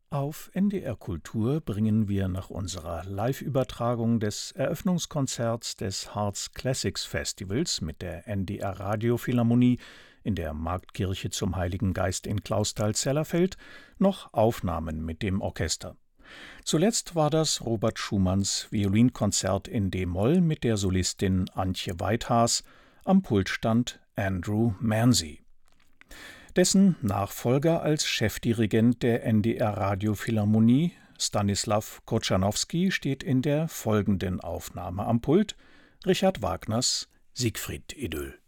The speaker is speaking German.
Auf NDR Kultur bringen wir nach unserer Live-Übertragung des Eröffnungskonzerts des Harz Classics Festivals mit der NDR Radiophilharmonie in der Marktkirche zum Heiligen Geist in Clausthal-Zellerfeld noch Aufnahmen mit dem Orchester. Zuletzt war das Robert Schumanns Violinkonzert in d-Moll mit der Solistin Antje Weithaas, am Pult stand Andrew Manzi. Dessen Nachfolger als Chefdirigent der NDR Radiophilharmonie, Stanislaw Korczanowski, steht in der folgenden Aufnahme am Pult: Richard Wagners Siegfried-Idyll.